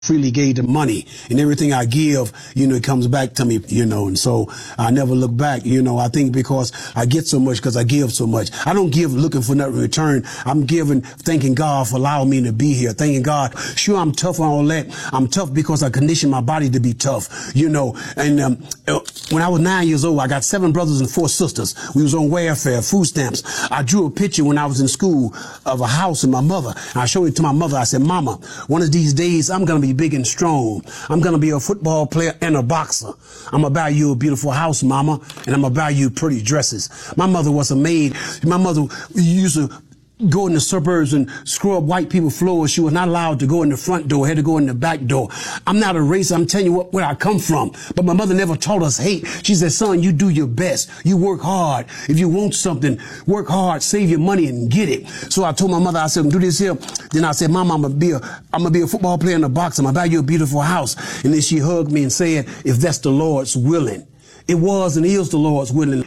freely gave the money, and everything I give, it comes back to me, and so I never look back, I think because I get so much because I give so much. I don't give looking for nothing in return. I'm giving, thanking God for allowing me to be here, thanking God. Sure, I'm tough on all that. I'm tough because I conditioned my body to be tough, and when I was 9 years old, I got 7 brothers and 4 sisters. We was on welfare, food stamps. I drew a picture when I was in school of a house and my mother, and I showed it to my mother. I said, Mama, one of these days I'm going to be big and strong. I'm going to be a football player and a boxer. I'm going to buy you a beautiful house, Mama, and I'm going to buy you pretty dresses. My mother was a maid. My mother used to go in the suburbs and scrub white people's floors. She was not allowed to go in the front door, had to go in the back door. I'm not a racist. I'm telling you where I come from. But my mother never taught us hate. She said, son, you do your best. You work hard. If you want something, work hard, save your money and get it. So I told my mother, I said, do this here. Then I said, Mama, I'm gonna be a football player and a boxer. I'm gonna buy you a beautiful house. And then she hugged me and said, if that's the Lord's willing. It was and is the Lord's willing.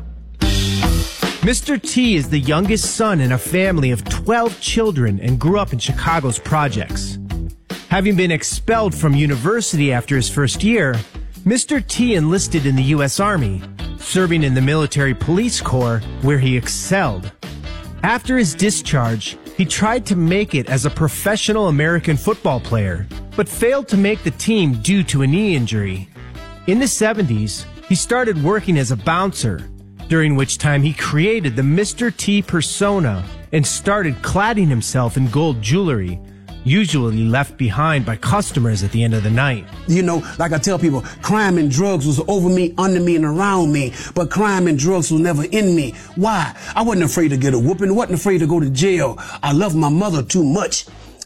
Mr. T is the youngest son in a family of 12 children and grew up in Chicago's projects. Having been expelled from university after his first year, Mr. T enlisted in the U.S. Army, serving in the Military Police Corps, where he excelled. After his discharge, he tried to make it as a professional American football player, but failed to make the team due to a knee injury. In the 70s, he started working as a bouncer, during which time he created the Mr. T persona and started cladding himself in gold jewelry, usually left behind by customers at the end of the night. Like I tell people, crime and drugs was over me, under me, and around me, but crime and drugs was never in me. Why? I wasn't afraid to get a whooping, wasn't afraid to go to jail. I loved my mother too much.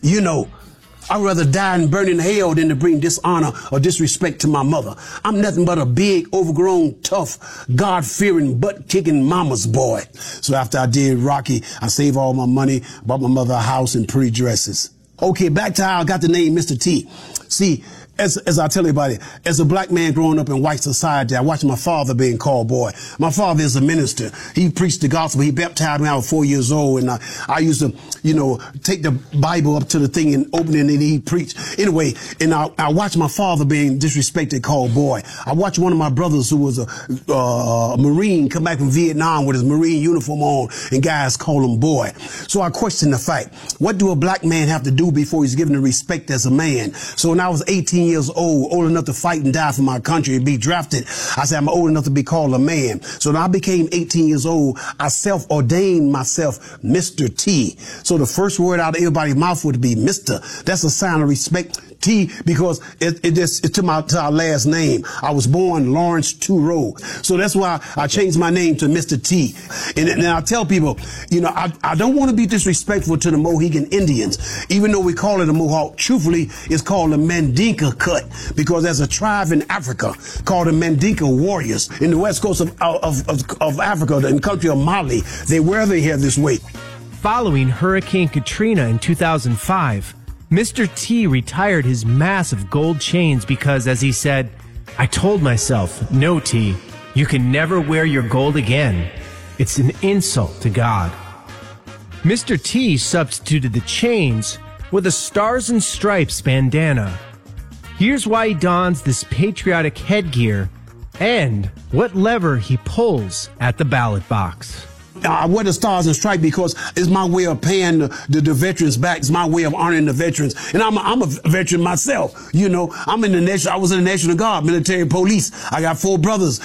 I'd rather die and burn in hell than to bring dishonor or disrespect to my mother. I'm nothing but a big, overgrown, tough, God-fearing, butt-kicking mama's boy. So after I did Rocky, I saved all my money, bought my mother a house and pretty dresses. Okay, back to how I got the name Mr. T. See, as I tell everybody, as a black man growing up in white society, I watched my father being called boy. My father is a minister. He preached the gospel. He baptized me when I was 4 years old, and I used to, take the Bible up to the thing and open it, and he'd preach. Anyway, and I watched my father being disrespected, called boy. I watched one of my brothers who was a Marine come back from Vietnam with his Marine uniform on, and guys call him boy. So I questioned the fact, what do a black man have to do before he's given the respect as a man? So when I was 18 years old enough to fight and die for my country and be drafted, I said, I'm old enough to be called a man. So when I became 18 years old, I self-ordained myself Mr. T. So the first word out of everybody's mouth would be Mr. That's a sign of respect. T, because it's to our last name. I was born Lawrence Turow. So that's why I changed my name to Mr. T. And I tell people, I don't want to be disrespectful to the Mohegan Indians. Even though we call it a Mohawk, truthfully, it's called a Mandinka cut, because there's a tribe in Africa called the Mandinka warriors in the west coast of Africa, in the country of Mali. They wear their hair this way. Following Hurricane Katrina in 2005, Mr. T retired his massive gold chains because, as he said, I told myself, no, T, you can never wear your gold again. It's an insult to God. Mr. T substituted the chains with a Stars and Stripes bandana. Here's why he dons this patriotic headgear and what lever he pulls at the ballot box. I wear the Stars and Stripes because it's my way of paying the veterans back. It's my way of honoring the veterans. And I'm a veteran myself. I'm in I was in the National Guard, military police. I got 4 brothers,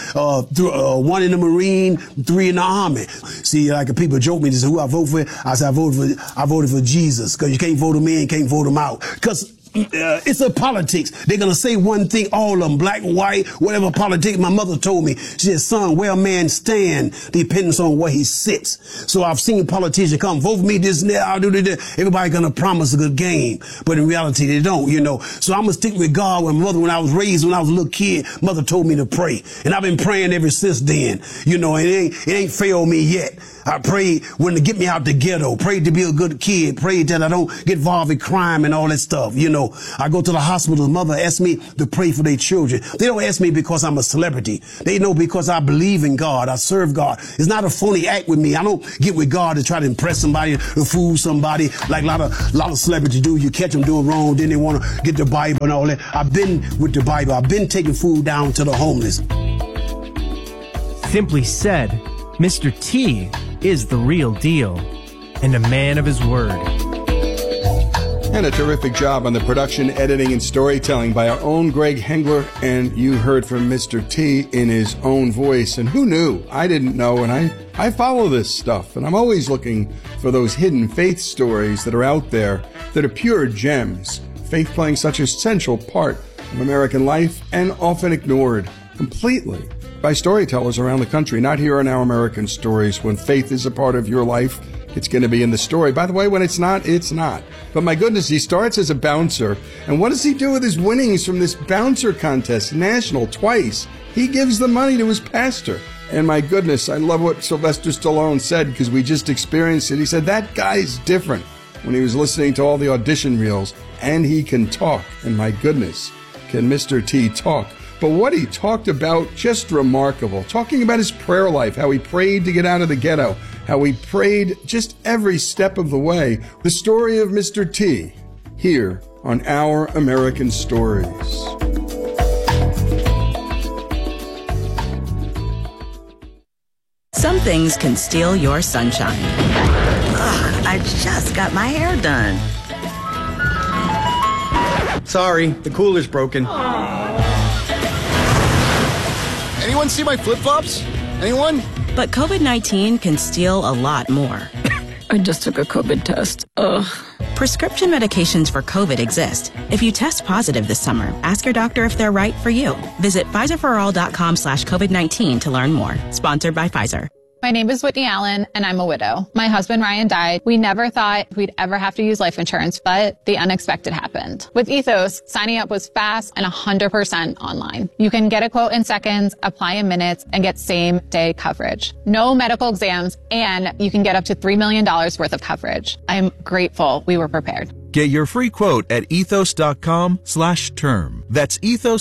1 in the Marine, 3 in the Army. See, like people joke me, they say, who I vote for? I say, I voted for Jesus, because you can't vote him in, can't vote him out. Because it's a politics. They're going to say one thing, all of them, black, white, whatever politics. My mother told me, she said, son, where a man stand depends on where he sits. So I've seen politicians come, vote for me, this and that, I'll do this. Everybody going to promise a good game. But in reality, they don't, So I'm going to stick with God. When I was raised, when I was a little kid, mother told me to pray. And I've been praying ever since then. It ain't failed me yet. I prayed when to get me out the ghetto, prayed to be a good kid, prayed that I don't get involved in crime and all that stuff. You know, I go to the hospital, the mother asks me to pray for their children. They don't ask me because I'm a celebrity. They know because I believe in God. I serve God. It's not a phony act with me. I don't get with God to try to impress somebody or fool somebody like a lot of celebrities do. You catch them doing wrong, then they want to get the Bible and all that. I've been with the Bible. I've been taking food down to the homeless. Simply said, Mr. T is the real deal and a man of his word. And a terrific job on the production, editing, and storytelling by our own Greg Hengler. And you heard from Mr. T in his own voice. And who knew? I didn't know. And I follow this stuff. And I'm always looking for those hidden faith stories that are out there that are pure gems. Faith playing such a central part of American life and often ignored completely by storytellers around the country. Not here in Our American Stories. When faith is a part of your life, it's going to be in the story. By the way, when it's not, it's not. But my goodness, he starts as a bouncer. And what does he do with his winnings from this bouncer contest, national, twice? He gives the money to his pastor. And my goodness, I love what Sylvester Stallone said, because we just experienced it. He said, that guy's different, when he was listening to all the audition reels. And he can talk. And my goodness, can Mr. T talk? But what he talked about, just remarkable. Talking about his prayer life, how he prayed to get out of the ghetto, how he prayed just every step of the way. The story of Mr. T, here on Our American Stories. Some things can steal your sunshine. Ugh, I just got my hair done. Sorry, the cooler's broken. Anyone see my flip-flops? Anyone? But COVID-19 can steal a lot more. I just took a COVID test. Ugh. Prescription medications for COVID exist. If you test positive this summer, ask your doctor if they're right for you. Visit PfizerForAll.com/COVID-19 to learn more. Sponsored by Pfizer. My name is Whitney Allen, and I'm a widow. My husband, Ryan, died. We never thought we'd ever have to use life insurance, but the unexpected happened. With Ethos, signing up was fast and 100% online. You can get a quote in seconds, apply in minutes, and get same-day coverage. No medical exams, and you can get up to $3 million worth of coverage. I'm grateful we were prepared. Get your free quote at ethos.com/term. That's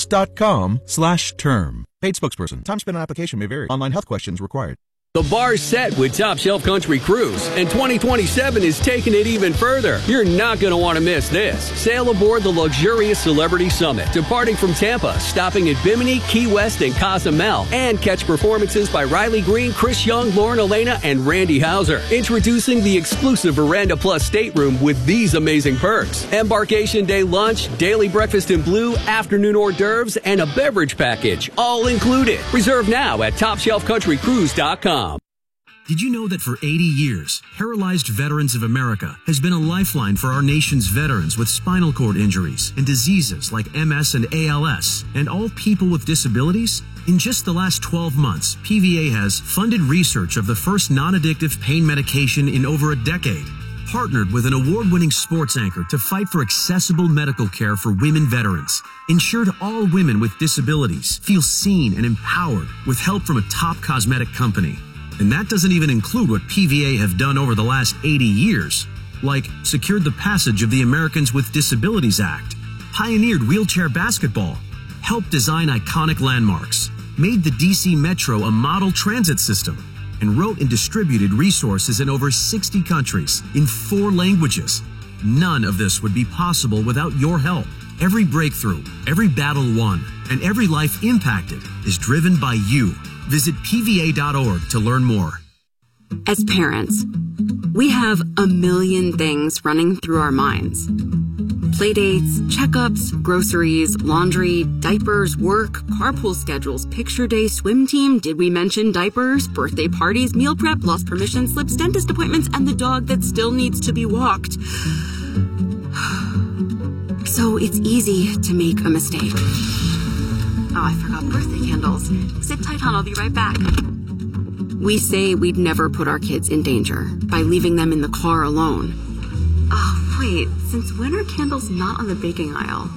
ethos.com/term. Paid spokesperson. Time spent on application may vary. Online health questions required. The bar's set with Top Shelf Country Cruise, and 2027 is taking it even further. You're not going to want to miss this. Sail aboard the luxurious Celebrity Summit, departing from Tampa, stopping at Bimini, Key West, and Cozumel, and catch performances by Riley Green, Chris Young, Lauren Elena, and Randy Hauser. Introducing the exclusive Veranda Plus stateroom with these amazing perks: embarkation day lunch, daily breakfast in blue, afternoon hors d'oeuvres, and a beverage package, all included. Reserve now at TopShelfCountryCruise.com. Did you know that for 80 years, Paralyzed Veterans of America has been a lifeline for our nation's veterans with spinal cord injuries and diseases like MS and ALS, and all people with disabilities? In just the last 12 months, PVA has funded research of the first non-addictive pain medication in over a decade, partnered with an award-winning sports anchor to fight for accessible medical care for women veterans, ensured all women with disabilities feel seen and empowered with help from a top cosmetic company. And that doesn't even include what PVA have done over the last 80 years, like secured the passage of the Americans with Disabilities Act, pioneered wheelchair basketball, helped design iconic landmarks, made the DC Metro a model transit system, and wrote and distributed resources in over 60 countries in 4 languages. None of this would be possible without your help. Every breakthrough, every battle won, and every life impacted is driven by you. Visit PVA.org to learn more. As parents, we have a million things running through our minds. Playdates, checkups, groceries, laundry, diapers, work, carpool schedules, picture day, swim team, did we mention diapers, birthday parties, meal prep, lost permission slips, dentist appointments, and the dog that still needs to be walked. So it's easy to make a mistake. Oh, I forgot birthday candles. Sit tight, hon, I'll be right back. We say we'd never put our kids in danger by leaving them in the car alone. Oh, wait, since when are candles not on the baking aisle?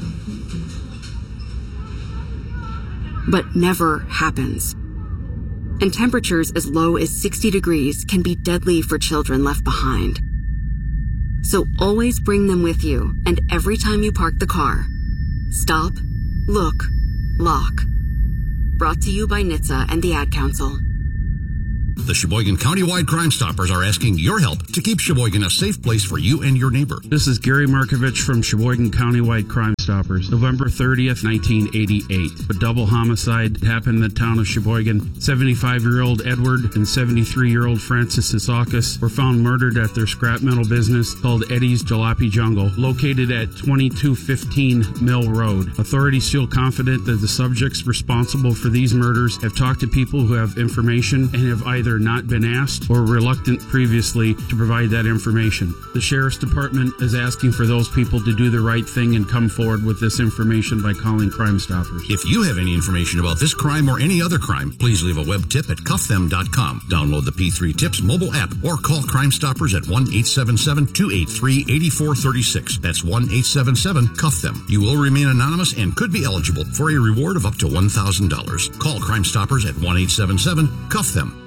But never happens. and temperatures as low as 60 degrees can be deadly for children left behind. So always bring them with you, and every time you park the car, stop, look, lock. Brought to you by NHTSA and the Ad Council. The Sheboygan Countywide Crime Stoppers are asking your help to keep Sheboygan a safe place for you and your neighbor. This is Gary Markovich from Sheboygan Countywide Crime Stoppers. November 30th, 1988. A double homicide happened in the town of Sheboygan. 75-year-old Edward and 73-year-old Francis Isakis were found murdered at their scrap metal business called Eddie's Jalopy Jungle, located at 2215 Mill Road. Authorities feel confident that the subjects responsible for these murders have talked to people who have information and have either not been asked or reluctant previously to provide that information. The Sheriff's Department is asking for those people to do the right thing and come forward with this information by calling Crime Stoppers. If you have any information about this crime or any other crime, please leave a web tip at cuffthem.com. Download the P3 Tips mobile app or call Crime Stoppers at 1-877-283-8436. That's 1-877-CUFF-THEM. You will remain anonymous and could be eligible for a reward of up to $1,000. Call Crime Stoppers at 1-877-CUFF-THEM.